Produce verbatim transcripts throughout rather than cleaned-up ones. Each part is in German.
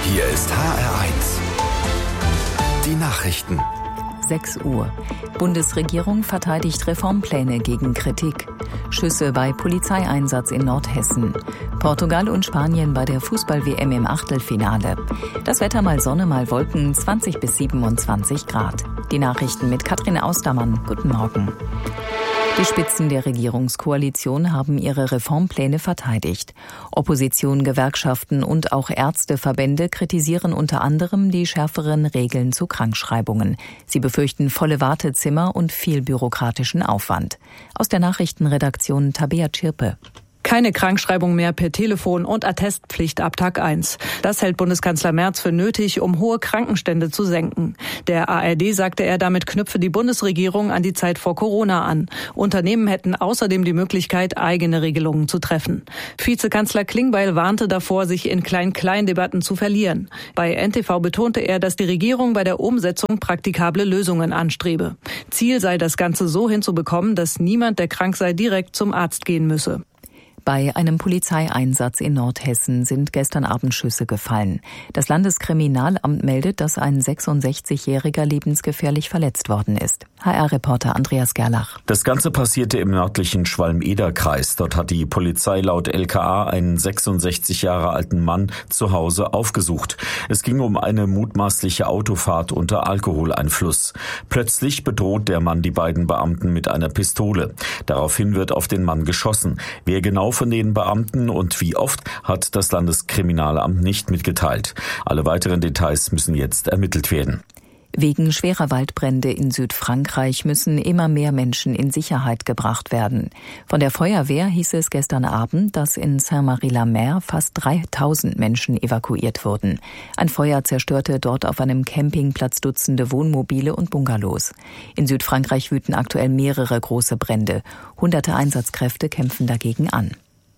Hier ist H R eins. Die Nachrichten. sechs Uhr. Bundesregierung verteidigt Reformpläne gegen Kritik. Schüsse bei Polizeieinsatz in Nordhessen. Portugal und Spanien bei der Fußball-W M im Achtelfinale. Das Wetter mal Sonne, mal Wolken, zwanzig bis siebenundzwanzig Grad. Die Nachrichten mit Katrin Austermann. Guten Morgen. Die Spitzen der Regierungskoalition haben ihre Reformpläne verteidigt. Opposition, Gewerkschaften und auch Ärzteverbände kritisieren unter anderem die schärferen Regeln zu Krankschreibungen. Sie befürchten volle Wartezimmer und viel bürokratischen Aufwand. Aus der Nachrichtenredaktion Tabea Tschirpe. Keine Krankschreibung mehr per Telefon und Attestpflicht ab Tag eins. Das hält Bundeskanzler Merz für nötig, um hohe Krankenstände zu senken. Der A R D sagte er, damit knüpfe die Bundesregierung an die Zeit vor Corona an. Unternehmen hätten außerdem die Möglichkeit, eigene Regelungen zu treffen. Vizekanzler Klingbeil warnte davor, sich in Klein-Klein-Debatten zu verlieren. Bei N T V betonte er, dass die Regierung bei der Umsetzung praktikable Lösungen anstrebe. Ziel sei, das Ganze so hinzubekommen, dass niemand, der krank sei, direkt zum Arzt gehen müsse. Bei einem Polizeieinsatz in Nordhessen sind gestern Abend Schüsse gefallen. Das Landeskriminalamt meldet, dass ein sechsundsechzigjähriger lebensgefährlich verletzt worden ist. H R-Reporter Andreas Gerlach. Das Ganze passierte im nördlichen Schwalm-Eder-Kreis. Dort hat die Polizei laut L K A einen sechsundsechzig Jahre alten Mann zu Hause aufgesucht. Es ging um eine mutmaßliche Autofahrt unter Alkoholeinfluss. Plötzlich bedroht der Mann die beiden Beamten mit einer Pistole. Daraufhin wird auf den Mann geschossen. Wer genau von den Beamten und wie oft, hat das Landeskriminalamt nicht mitgeteilt. Alle weiteren Details müssen jetzt ermittelt werden. Wegen schwerer Waldbrände in Südfrankreich müssen immer mehr Menschen in Sicherheit gebracht werden. Von der Feuerwehr hieß es gestern Abend, dass in Saint-Marie-la-Mer fast dreitausend Menschen evakuiert wurden. Ein Feuer zerstörte dort auf einem Campingplatz Dutzende Wohnmobile und Bungalows. In Südfrankreich wüten aktuell mehrere große Brände. Hunderte Einsatzkräfte kämpfen dagegen an.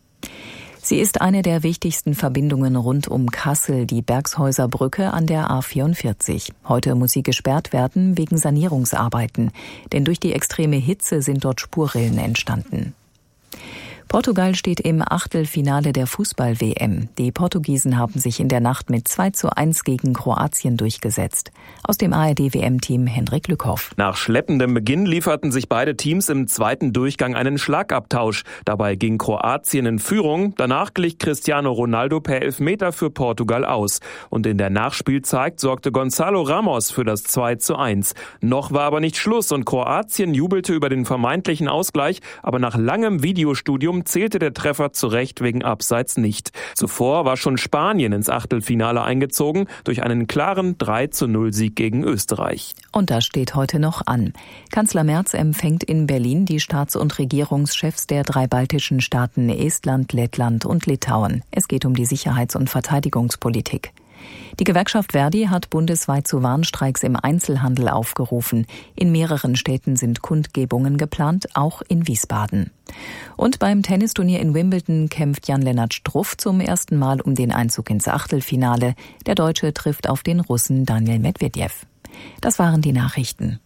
Sie ist eine der wichtigsten Verbindungen rund um Kassel, die Bergshäuser Brücke an der A vierundvierzig. Heute muss sie gesperrt werden wegen Sanierungsarbeiten, denn durch die extreme Hitze sind dort Spurrillen entstanden. Portugal steht im Achtelfinale der Fußball-W M. Die Portugiesen haben sich in der Nacht mit zwei zu eins gegen Kroatien durchgesetzt. Aus dem A R D-W M-Team Hendrik Lückhoff. Nach schleppendem Beginn lieferten sich beide Teams im zweiten Durchgang einen Schlagabtausch. Dabei ging Kroatien in Führung. Danach glich Cristiano Ronaldo per Elfmeter für Portugal aus. Und in der Nachspielzeit sorgte Gonzalo Ramos für das zwei zu eins. Noch war aber nicht Schluss und Kroatien jubelte über den vermeintlichen Ausgleich. Aber nach langem Videostudium zählte der Treffer zu Recht wegen Abseits nicht. Zuvor war schon Spanien ins Achtelfinale eingezogen durch einen klaren drei zu null Sieg gegen Österreich. Und das steht heute noch an. Kanzler Merz empfängt in Berlin die Staats- und Regierungschefs der drei baltischen Staaten Estland, Lettland und Litauen. Es geht um die Sicherheits- und Verteidigungspolitik. Die Gewerkschaft Verdi hat bundesweit zu Warnstreiks im Einzelhandel aufgerufen. In mehreren Städten sind Kundgebungen geplant, auch in Wiesbaden. Und beim Tennisturnier in Wimbledon kämpft Jan-Lennart Struff zum ersten Mal um den Einzug ins Achtelfinale. Der Deutsche trifft auf den Russen Daniil Medvedev. Das waren die Nachrichten.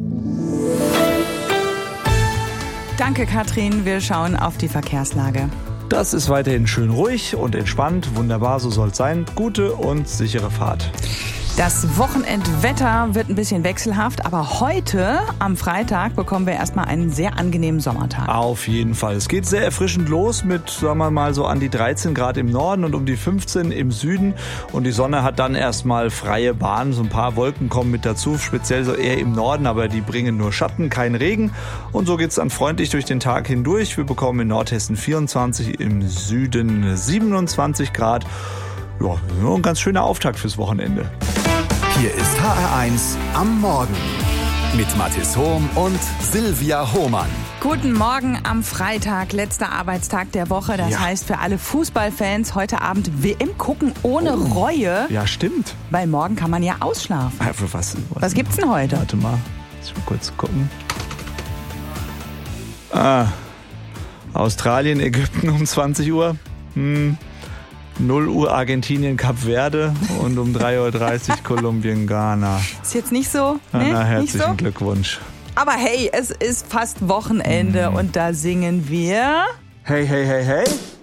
Danke, Katrin. Wir schauen auf die Verkehrslage. Das ist weiterhin schön ruhig und entspannt. Wunderbar, so soll es sein. Gute und sichere Fahrt. Das Wochenendwetter wird ein bisschen wechselhaft, aber heute, am Freitag, bekommen wir erstmal einen sehr angenehmen Sommertag. Auf jeden Fall. Es geht sehr erfrischend los mit, sagen wir mal, so an die dreizehn Grad im Norden und um die fünfzehn im Süden. Und die Sonne hat dann erstmal freie Bahn. So ein paar Wolken kommen mit dazu, speziell so eher im Norden, aber die bringen nur Schatten, kein Regen. Und so geht's dann freundlich durch den Tag hindurch. Wir bekommen in Nordhessen vierundzwanzig, im Süden siebenundzwanzig Grad. Ja, ein ganz schöner Auftakt fürs Wochenende. Hier ist H R eins am Morgen mit Mathis Hohm und Silvia Hohmann. Guten Morgen am Freitag, letzter Arbeitstag der Woche. Das ja. heißt für alle Fußballfans heute Abend W M gucken ohne oh. Reue. Ja, stimmt. Weil morgen kann man ja ausschlafen. Ja, für was, was, was gibt's denn heute? Warte mal, ich mal kurz gucken. Ah, Australien, Ägypten um zwanzig Uhr. Hm. null Uhr Argentinien, Kap Verde und um drei Uhr dreißig Kolumbien, Ghana. Ist jetzt nicht so? Ne? Na, herzlichen nicht so? Glückwunsch. Aber hey, es ist fast Wochenende mm. und da singen wir... Hey, hey, hey, hey.